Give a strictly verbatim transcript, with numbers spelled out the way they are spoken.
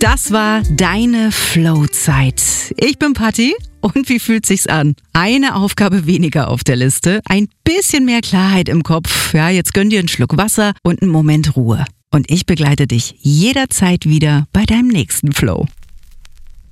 Das war deine Flow-Zeit. Ich bin Patti und wie fühlt sich's an? Eine Aufgabe weniger auf der Liste, ein bisschen mehr Klarheit im Kopf. Ja, jetzt gönn dir einen Schluck Wasser und einen Moment Ruhe. Und ich begleite dich jederzeit wieder bei deinem nächsten Flow.